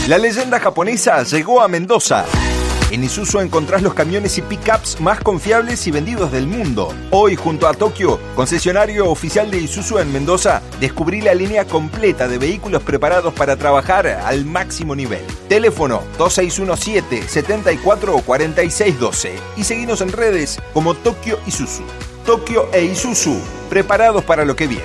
La leyenda japonesa llegó a Mendoza. En Isuzu encontrás los camiones y pickups más confiables y vendidos del mundo. Hoy, junto a Tokio, concesionario oficial de Isuzu en Mendoza, descubrí la línea completa de vehículos preparados para trabajar al máximo nivel. Teléfono 2617-744612 y seguinos en redes como Tokio Isuzu. Tokio e Isuzu, preparados para lo que viene.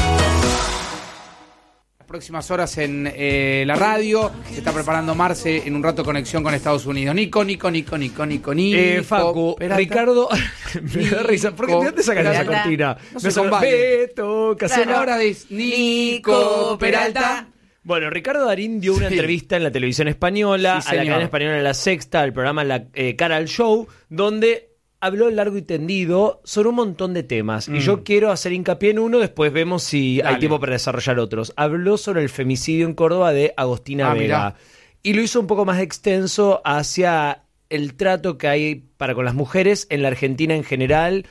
Próximas horas en la radio. Se está preparando Marce en un rato conexión con Estados Unidos. Nico. Facu, Peralta. Ricardo, me da risa. ¿Por qué de dónde sacan esa cortina? No sé, son varios. Beto, Casella. Ahora es Nico Peralta. Bueno, Ricardo Darín dio una entrevista en la televisión española, Sí, a la señor. cadena española La Sexta, al programa Cara al Show, donde habló largo y tendido sobre un montón de temas. Y yo quiero hacer hincapié en uno, después vemos si Dale. hay tiempo para desarrollar otros. Habló sobre el femicidio en Córdoba de Agostina Vega. Mirá. Y lo hizo un poco más extenso hacia el trato que hay para con las mujeres en la Argentina en general.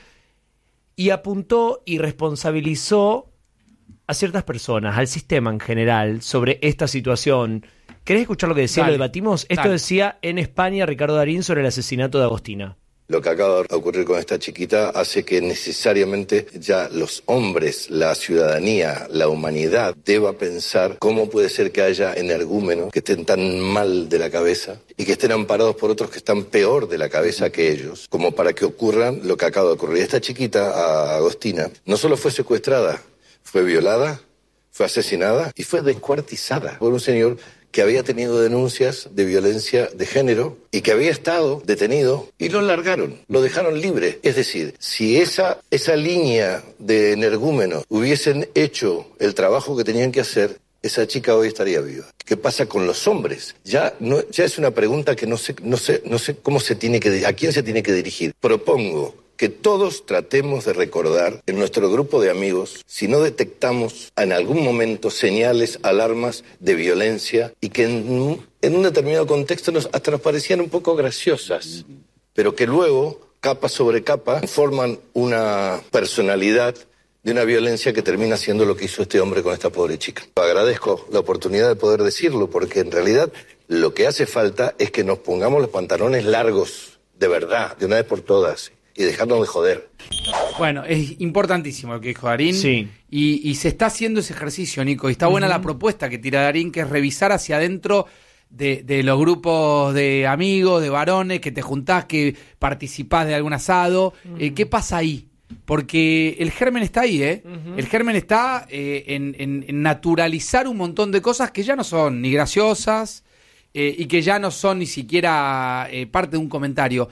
Y apuntó y responsabilizó a ciertas personas, al sistema en general, sobre esta situación. ¿Querés escuchar lo que decía? Dale. Lo debatimos. Esto Dale. decía en España Ricardo Darín sobre el asesinato de Agostina. Lo que acaba de ocurrir con esta chiquita hace que necesariamente ya los hombres, la ciudadanía, la humanidad deba pensar cómo puede ser que haya energúmenos que estén tan mal de la cabeza y que estén amparados por otros que están peor de la cabeza que ellos, como para que ocurran lo que acaba de ocurrir. Esta chiquita, Agostina, no solo fue secuestrada, fue violada, fue asesinada y fue descuartizada por un señor que había tenido denuncias de violencia de género y que había estado detenido y lo largaron, lo dejaron libre. Es decir, si esa línea de energúmenos hubiesen hecho el trabajo que tenían que hacer, esa chica hoy estaría viva. ¿Qué pasa con los hombres? Ya es una pregunta que no sé cómo se tiene que, a quién se tiene que dirigir. Propongo que todos tratemos de recordar en nuestro grupo de amigos, si no detectamos en algún momento señales, alarmas de violencia y que en un determinado contexto hasta nos parecían un poco graciosas, pero que luego, capa sobre capa, forman una personalidad de una violencia que termina siendo lo que hizo este hombre con esta pobre chica. Agradezco la oportunidad de poder decirlo, porque en realidad lo que hace falta es que nos pongamos los pantalones largos, de verdad, de una vez por todas, y dejarnos de joder. Bueno, es importantísimo lo que dijo Darín. Sí. Y se está haciendo ese ejercicio, Nico. Y está buena la propuesta que tira Darín, que es revisar hacia adentro de los grupos de amigos, de varones, que te juntás, que participás de algún asado. ¿Qué pasa ahí? Porque el germen está ahí, ¿eh? El germen está en naturalizar un montón de cosas que ya no son ni graciosas y que ya no son ni siquiera parte de un comentario.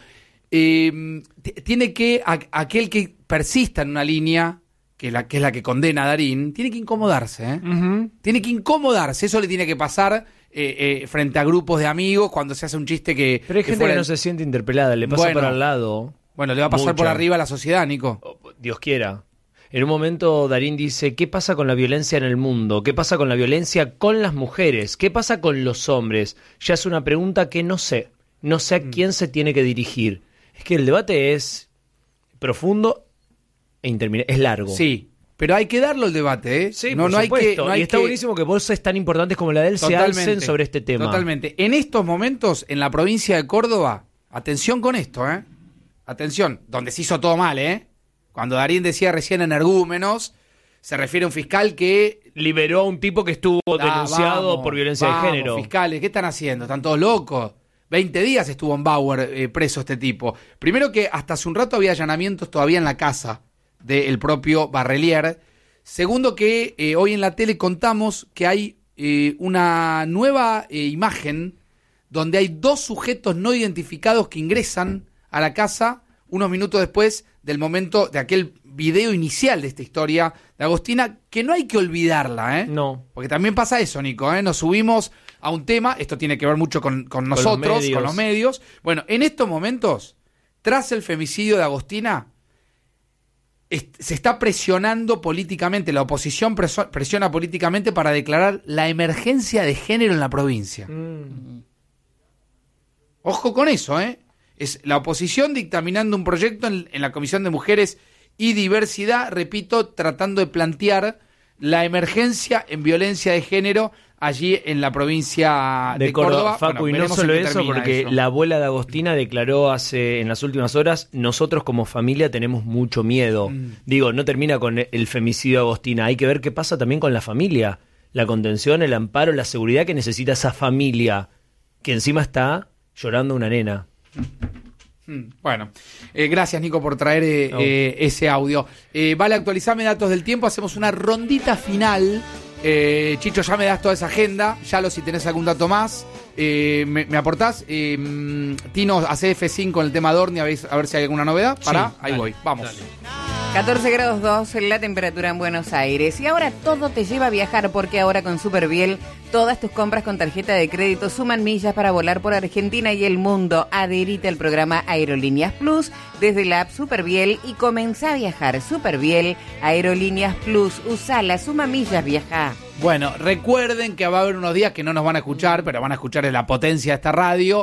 Tiene que aquel que persista en una línea que es la que condena a Darín, tiene que incomodarse, ¿eh? Tiene que incomodarse. Eso le tiene que pasar frente a grupos de amigos cuando se hace un chiste que... Pero hay gente que no se siente interpelada, le pasa por al lado. Bueno, le va a pasar por Mucha. arriba a la sociedad, Nico. Dios quiera. En un momento Darín dice, ¿qué pasa con la violencia en el mundo? ¿Qué pasa con la violencia con las mujeres? ¿Qué pasa con los hombres? Ya es una pregunta que no sé. No sé a quién se tiene que dirigir. Es que el debate es profundo e interminable. Es largo. Sí, pero hay que darlo el debate, ¿eh? Sí, no, por no hay supuesto. que, no hay y está que... buenísimo que voces tan importantes como la de él se alcen sobre este tema. Totalmente. En estos momentos, en la provincia de Córdoba, atención con esto, ¿eh? Atención, donde se hizo todo mal, ¿eh? Cuando Darín decía recién energúmenos, se refiere a un fiscal que... Liberó a un tipo que estuvo denunciado vamos, por violencia de género. Fiscales, ¿qué están haciendo? ¿Están todos locos? 20 días estuvo en Bauer preso este tipo. Primero que hasta hace un rato había allanamientos todavía en la casa del propio Barrelier. Segundo que hoy en la tele contamos que hay una nueva imagen donde hay 2 sujetos no identificados que ingresan a la casa unos minutos después del momento de aquel video inicial de esta historia de Agostina, que no hay que olvidarla, ¿eh? No. Porque también pasa eso, Nico, ¿eh? Nos subimos a un tema, esto tiene que ver mucho con nosotros, con los medios. Bueno, en estos momentos, tras el femicidio de Agostina, se está presionando políticamente, la oposición presiona políticamente para declarar la emergencia de género en la provincia. Ojo con eso, ¿eh? Es la oposición dictaminando un proyecto en la Comisión de Mujeres y Diversidad, repito, tratando de plantear la emergencia en violencia de género allí en la provincia de Córdoba. Facu, Bueno, y no veremos solo en qué eso, termina porque eso. la abuela de Agostina declaró en las últimas horas, nosotros como familia tenemos mucho miedo. Digo, no termina con el femicidio de Agostina, hay que ver qué pasa también con la familia, la contención, el amparo, la seguridad que necesita esa familia, que encima está llorando una nena. Bueno, gracias Nico por traer ese audio. Vale, actualizame datos del tiempo, hacemos una rondita final. Chicho, ya me das toda esa agenda, Yalo, si tenés algún dato más, me aportás. Tino, hace F5 con el tema Adorni, a ver si hay alguna novedad. Pará, ahí voy, vamos. Dale. 14 grados 2 la temperatura en Buenos Aires. Y ahora todo te lleva a viajar, porque ahora con Superviel todas tus compras con tarjeta de crédito suman millas para volar por Argentina y el mundo. Adherite al programa Aerolíneas Plus desde la app Superviel y comenzá a viajar. Superviel, Aerolíneas Plus, usala, suma millas, viaja. Bueno, recuerden que va a haber unos días que no nos van a escuchar, pero van a escuchar en la potencia de esta radio,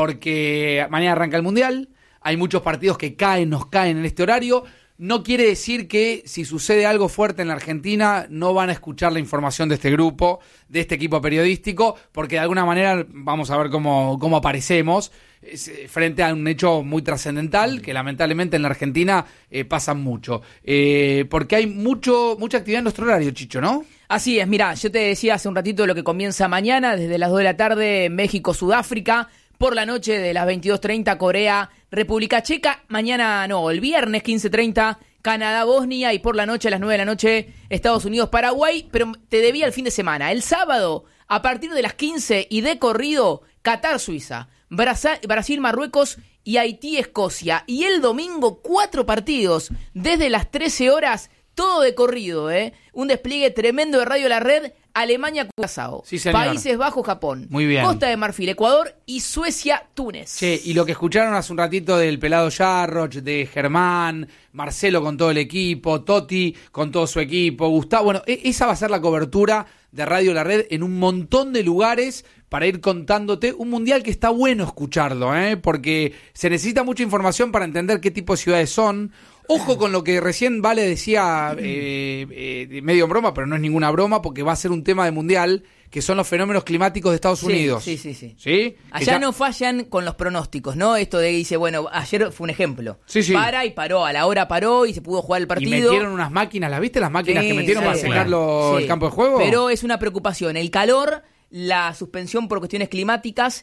porque mañana arranca el Mundial, hay muchos partidos que nos caen en este horario. No quiere decir que si sucede algo fuerte en la Argentina no van a escuchar la información de este grupo, de este equipo periodístico, porque de alguna manera vamos a ver cómo aparecemos frente a un hecho muy trascendental que lamentablemente en la Argentina pasa mucho. Porque hay mucha actividad en nuestro horario, Chicho, ¿no? Así es, mira, yo te decía hace un ratito lo que comienza mañana, desde las 2 de la tarde, México-Sudáfrica. Por la noche de las 22:30, Corea, República Checa. Mañana no, el viernes 15:30, Canadá, Bosnia. Y por la noche a las 9 de la noche, Estados Unidos, Paraguay. Pero te debía el fin de semana. El sábado, a partir de las 15 y de corrido, Qatar, Suiza, Brasil, Marruecos y Haití, Escocia. Y el domingo, 4 partidos desde las 13 horas, todo de corrido, ¿eh? Un despliegue tremendo de Radio La Red. Alemania, Curazao, sí, señor. Países Bajos, Japón, muy bien. Costa de Marfil, Ecuador y Suecia, Túnez. Che, y lo que escucharon hace un ratito del pelado Jarroch, de Germán, Marcelo con todo el equipo, Totti con todo su equipo, Gustavo, bueno, esa va a ser la cobertura de Radio La Red en un montón de lugares para ir contándote un mundial que está bueno escucharlo, porque se necesita mucha información para entender qué tipo de ciudades son. Ojo con lo que recién Vale decía, medio en broma, pero no es ninguna broma, porque va a ser un tema de mundial, que son los fenómenos climáticos de Estados Unidos. Sí. ¿Sí? Allá no fallan con los pronósticos, ¿no? Esto de dice, bueno, ayer fue un ejemplo. Sí. Para y paró, a la hora paró y se pudo jugar el partido. Y metieron unas máquinas, ¿las viste? Las máquinas que metieron para secarlo el campo de juego. Pero es una preocupación, el calor, la suspensión por cuestiones climáticas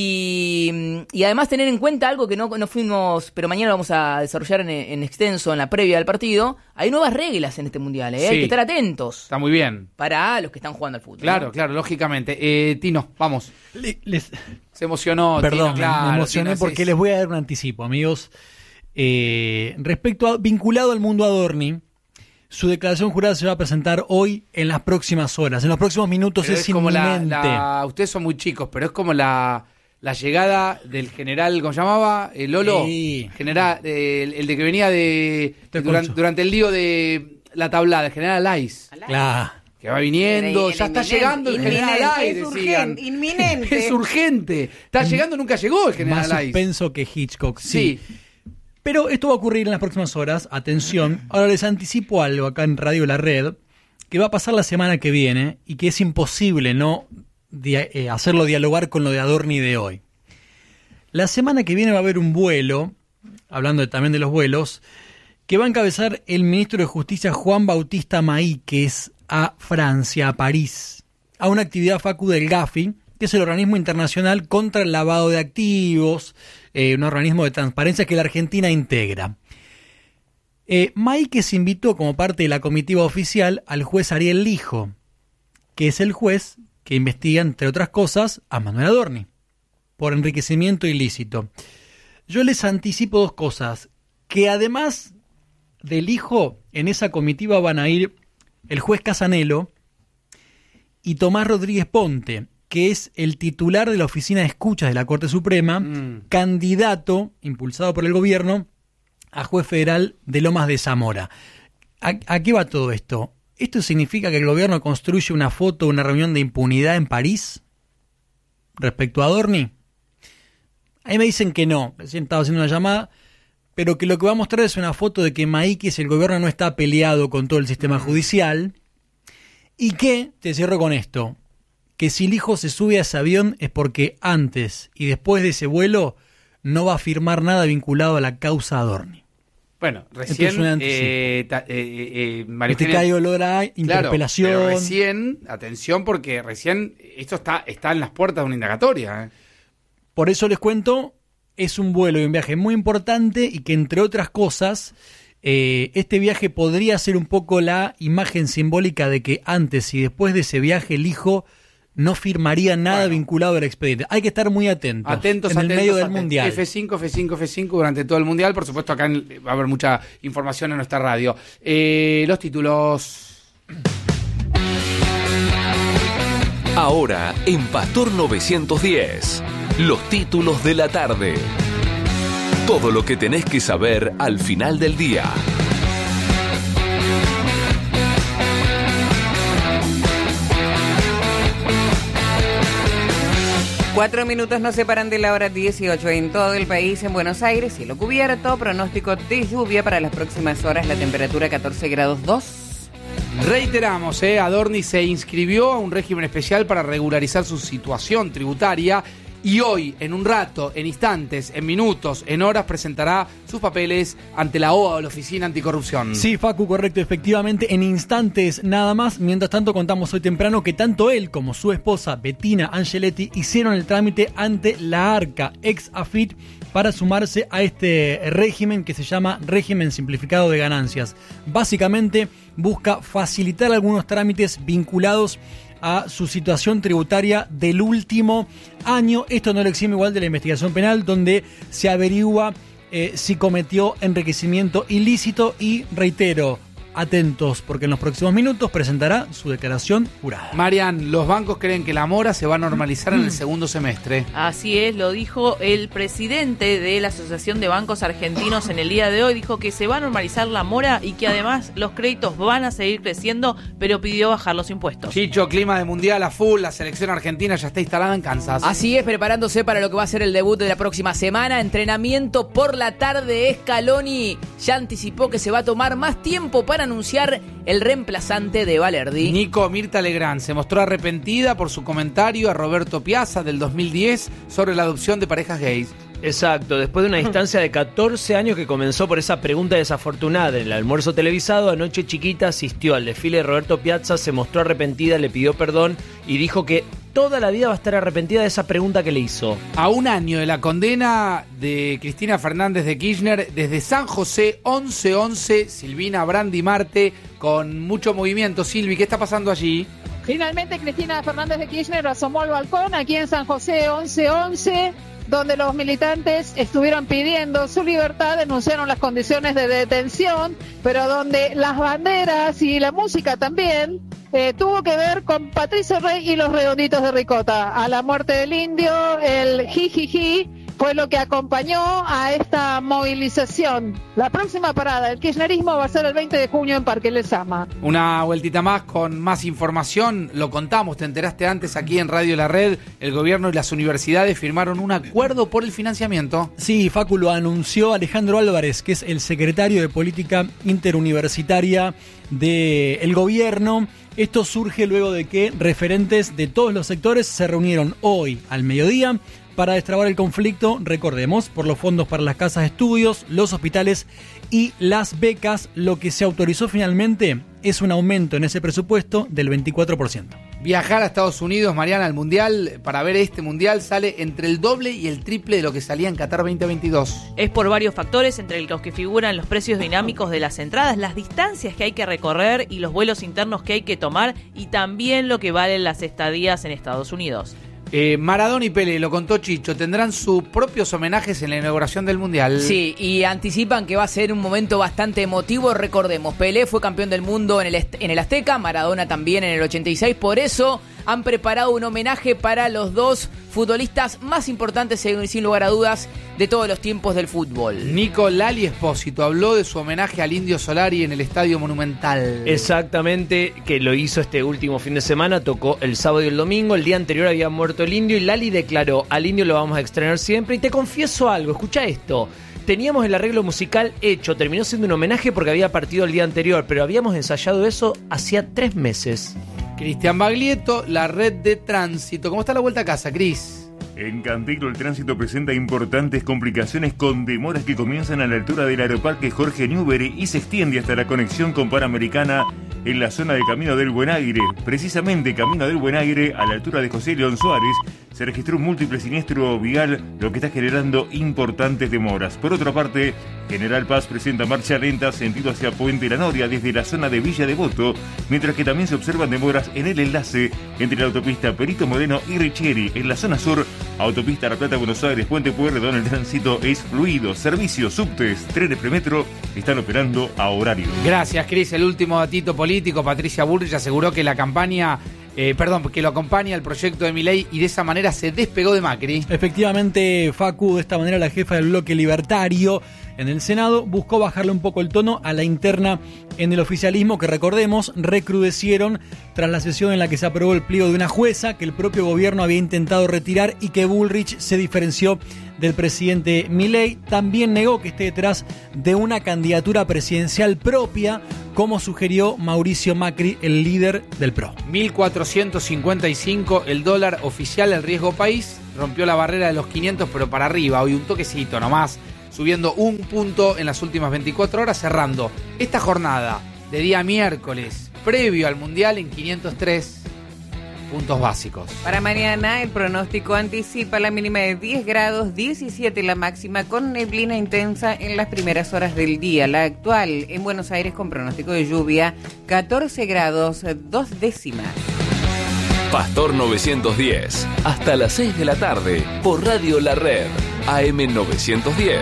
y además tener en cuenta algo que no fuimos, pero mañana lo vamos a desarrollar en extenso en la previa del partido. Hay nuevas reglas en este mundial, hay que estar atentos. Está muy bien. Para los que están jugando al fútbol. Claro, lógicamente. Tino, vamos. Se emocionó. Perdón, Tino, claro, me emocioné Tino, porque les voy a dar un anticipo, amigos. Vinculado al mundo Adorni, su declaración jurada se va a presentar hoy en las próximas horas. En los próximos minutos. Pero es como inminente. Ustedes son muy chicos, pero es como la llegada del general, ¿cómo se llamaba? Lolo. Sí. General, el de que venía durante el lío de la tablada, el general Alais. Claro. Que va viniendo, ya está llegando el general Alais, decían. Inminente. Es urgente. Está llegando, nunca llegó el general Más Alais. suspenso que Hitchcock. Sí. Pero esto va a ocurrir en las próximas horas. Atención. Ahora les anticipo algo acá en Radio La Red que va a pasar la semana que viene y que es imposible no hacerlo dialogar con lo de Adorni de hoy. La semana que viene va a haber un vuelo, hablando también de los vuelos, que va a encabezar el ministro de Justicia Juan Bautista Maíquez a Francia, a París, a una actividad, Facu, del Gafi, que es el organismo internacional contra el lavado de activos, un organismo de transparencia que la Argentina integra. Maíquez invitó como parte de la comitiva oficial al juez Ariel Lijo, que es el juez que investiga, entre otras cosas, a Manuel Adorni por enriquecimiento ilícito. Yo les anticipo dos cosas, que además del Lijo, en esa comitiva van a ir el juez Casanelo y Tomás Rodríguez Ponte, que es el titular de la Oficina de Escuchas de la Corte Suprema, candidato, impulsado por el gobierno, a juez federal de Lomas de Zamora. ¿A qué va todo esto? ¿Esto significa que el gobierno construye una foto de una reunión de impunidad en París respecto a Adorni? Ahí me dicen que no, recién estaba haciendo una llamada, pero que lo que va a mostrar es una foto de que Maíquez, el gobierno, no está peleado con todo el sistema judicial y que, te cierro con esto, que si el hijo se sube a ese avión es porque antes y después de ese vuelo no va a firmar nada vinculado a la causa Adorni. Bueno, recién María Eugenia, hay olor a interpelación. Claro, pero recién, atención, porque recién esto está en las puertas de una indagatoria. Por eso les cuento, es un vuelo y un viaje muy importante y que, entre otras cosas, este viaje podría ser un poco la imagen simbólica de que antes y después de ese viaje el hijo no firmaría nada vinculado al expediente. Hay que estar muy atentos en el medio del Mundial. F5 durante todo el Mundial. Por supuesto, acá va a haber mucha información en nuestra radio. Los títulos. Ahora, en Pastor 910, los títulos de la tarde. Todo lo que tenés que saber al final del día. Cuatro minutos nos separan de la hora 18 en todo el país. En Buenos Aires, cielo cubierto, pronóstico de lluvia para las próximas horas, la temperatura 14 grados 2. Reiteramos, Adorni se inscribió a un régimen especial para regularizar su situación tributaria y hoy, en un rato, en instantes, en minutos, en horas, presentará sus papeles ante la OA, la Oficina Anticorrupción. Sí, Facu, correcto, efectivamente, en instantes nada más. Mientras tanto, contamos hoy temprano que tanto él como su esposa, Bettina Angeletti, hicieron el trámite ante la ARCA, ex AFIT, para sumarse a este régimen que se llama Régimen Simplificado de Ganancias. Básicamente, busca facilitar algunos trámites vinculados a su situación tributaria del último año. Esto no lo exime igual de la investigación penal, donde se averigua si cometió enriquecimiento ilícito y, reitero, atentos, porque en los próximos minutos presentará su declaración jurada. Marian, los bancos creen que la mora se va a normalizar en el segundo semestre. Así es, lo dijo el presidente de la Asociación de Bancos Argentinos en el día de hoy. Dijo que se va a normalizar la mora y que además los créditos van a seguir creciendo, pero pidió bajar los impuestos. Chicho, clima de mundial a full, la selección argentina ya está instalada en Kansas. Así es, preparándose para lo que va a ser el debut de la próxima semana. Entrenamiento por la tarde. Scaloni ya anticipó que se va a tomar más tiempo para anunciar el reemplazante de Valerdi. Nico, Mirta Legrand se mostró arrepentida por su comentario a Roberto Piazza del 2010 sobre la adopción de parejas gays. Exacto, después de una distancia de 14 años que comenzó por esa pregunta desafortunada en el almuerzo televisado, anoche Chiquita asistió al desfile de Roberto Piazza, se mostró arrepentida, le pidió perdón y dijo que toda la vida va a estar arrepentida de esa pregunta que le hizo. A un año de la condena de Cristina Fernández de Kirchner, desde San José, 11-11, Silvina Brandi Marte, con mucho movimiento. Silvi, ¿qué está pasando allí? Finalmente Cristina Fernández de Kirchner asomó al balcón aquí en San José, 11-11, donde los militantes estuvieron pidiendo su libertad, denunciaron las condiciones de detención, pero donde las banderas y la música también tuvo que ver con Patricio Rey y los Redonditos de Ricota. A la muerte del indio, el jijiji fue lo que acompañó a esta movilización. La próxima parada del kirchnerismo va a ser el 20 de junio en Parque Lezama. Una vueltita más con más información. Lo contamos, te enteraste antes aquí en Radio La Red. El gobierno y las universidades firmaron un acuerdo por el financiamiento. Sí, Facu, lo anunció Alejandro Álvarez, que es el secretario de Política Interuniversitaria del gobierno. Esto surge luego de que referentes de todos los sectores se reunieron hoy al mediodía para destrabar el conflicto, recordemos, por los fondos para las casas de estudios, los hospitales y las becas. Lo que se autorizó finalmente es un aumento en ese presupuesto del 24%. Viajar a Estados Unidos, Mariana, al Mundial, para ver este Mundial, sale entre el doble y el triple de lo que salía en Qatar 2022. Es por varios factores, entre los que figuran los precios dinámicos de las entradas, las distancias que hay que recorrer y los vuelos internos que hay que tomar, y también lo que valen las estadías en Estados Unidos. Maradona y Pelé, lo contó Chicho, tendrán sus propios homenajes en la inauguración del Mundial. Sí, y anticipan que va a ser un momento bastante emotivo. Recordemos, Pelé fue campeón del mundo en el Azteca, Maradona también en el 86, por eso han preparado un homenaje para los dos futbolistas más importantes, sin lugar a dudas, de todos los tiempos del fútbol. Nico Lali Espósito habló de su homenaje al Indio Solari en el Estadio Monumental. Exactamente, que lo hizo este último fin de semana, tocó el sábado y el domingo, el día anterior había muerto el Indio y Lali declaró: al Indio lo vamos a extrañar siempre, y te confieso algo, escucha esto, teníamos el arreglo musical hecho, terminó siendo un homenaje porque había partido el día anterior, pero habíamos ensayado eso hacía 3 meses. Cristian Baglietto, la red de tránsito. ¿Cómo está la vuelta a casa, Cris? En Cantillo el tránsito presenta importantes complicaciones con demoras que comienzan a la altura del aeroparque Jorge Newbery y se extiende hasta la conexión con Panamericana en la zona de Camino del Buen Aire. Precisamente Camino del Buen Aire, a la altura de José León Suárez, se registró un múltiple siniestro vial, lo que está generando importantes demoras. Por otra parte, General Paz presenta marcha lenta sentido hacia Puente La Noria desde la zona de Villa Devoto, mientras que también se observan demoras en el enlace entre la autopista Perito Moreno y Richieri. En la zona sur, autopista La Plata-Buenos Aires, Puente Pueyrredón, el tránsito es fluido. Servicios, subtes, trenes premetro están operando a horario. Gracias, Cris. El último datito político, Patricia Bullrich aseguró que la campaña... que lo acompaña el proyecto de Milei y de esa manera se despegó de Macri. Efectivamente, Facu, de esta manera la jefa del bloque libertario en el Senado buscó bajarle un poco el tono a la interna en el oficialismo que, recordemos, recrudecieron tras la sesión en la que se aprobó el pliego de una jueza que el propio gobierno había intentado retirar y que Bullrich se diferenció del presidente Milei. También negó que esté detrás de una candidatura presidencial propia, como sugirió Mauricio Macri, el líder del PRO. 1.455 el dólar oficial, el riesgo país. Rompió la barrera de los 500, pero para arriba. Hoy un toquecito nomás, subiendo 1 punto en las últimas 24 horas, cerrando esta jornada de día miércoles, previo al Mundial, en 503 puntos básicos. Para mañana el pronóstico anticipa la mínima de 10 grados, 17 la máxima, con neblina intensa en las primeras horas del día. La actual en Buenos Aires con pronóstico de lluvia, 14 grados, 2 décimas. Pastor 910, hasta las 6 de la tarde, por Radio La Red, AM 910.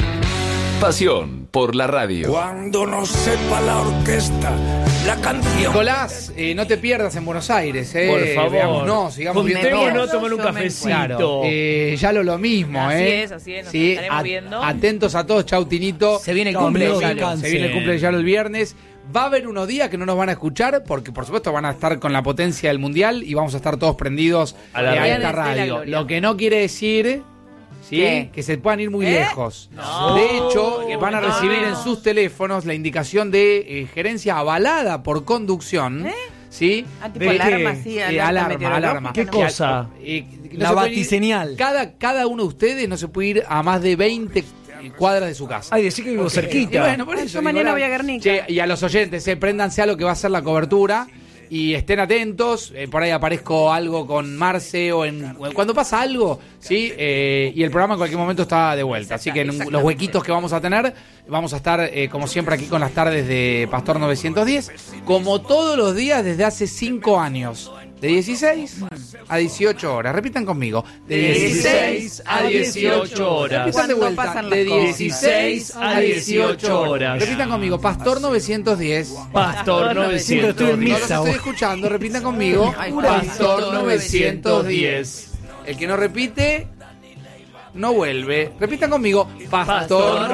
Pasión por la radio. Cuando no sepa la orquesta la canción. Nicolás, no te pierdas en Buenos Aires, Por favor. Veámonos, sigamos viendo. Tomar un cafecito. Claro, ya lo mismo, Así es, nos estaremos viendo. Atentos a todos, chau Tinito. Se viene el cumple. Se viene el cumple de Yalo el viernes. Va a haber unos días que no nos van a escuchar porque, por supuesto, van a estar con la potencia del Mundial y vamos a estar todos prendidos a esta radio. Lo que no quiere decir... ¿Sí? Que se puedan ir muy lejos. No. De hecho, van a recibir en sus teléfonos la indicación de gerencia avalada por conducción. ¿Sí? Tipo alarma, sí, alarma. ¿Qué cosa? La batiseñal. Cada uno de ustedes no se puede ir a más de 20 cuadras de su casa. Ay, decí que vivo cerquita. Y bueno, por eso. Yo mañana voy a Guernica. Che, y a los oyentes, préndanse a lo que va a ser la cobertura. Y estén atentos, por ahí aparezco algo con Marce o cuando pasa algo, ¿sí? Y el programa en cualquier momento está de vuelta. Así que en los huequitos que vamos a tener, vamos a estar como siempre aquí con las tardes de Pastor 910, como todos los días desde hace 5 años. De 16 a 18 horas. Repitan conmigo. De 16 a 18 horas. Repitan de vuelta. De 16 a 18 horas. Repitan conmigo. Pastor 910. Pastor 910. No los estoy escuchando. Repitan conmigo. Pastor 910. El que no repite, no vuelve. Repitan conmigo. Pastor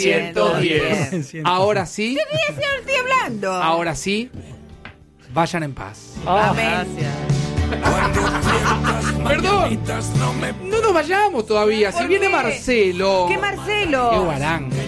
910. Ahora sí. Estoy hablando. Ahora sí. Vayan en paz. Amén. Perdón. No nos vayamos todavía. Si viene Marcelo. ¿Qué Marcelo? Qué guaranga.